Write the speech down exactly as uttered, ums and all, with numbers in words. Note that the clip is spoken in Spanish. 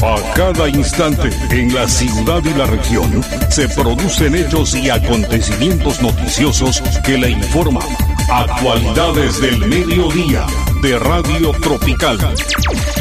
A cada instante, en la ciudad y la región, se producen hechos y acontecimientos noticiosos que le informan. Actualidades del mediodía de Radio Tropical.